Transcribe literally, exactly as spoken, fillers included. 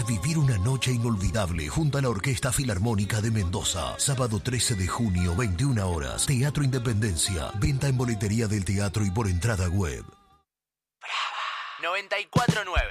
vivir una noche inolvidable junto a la Orquesta Filarmónica de Mendoza. Sábado trece de junio, veintiuna horas. Teatro Independencia. Venta en boletería del teatro y por entrada web. noventa y cuatro nueve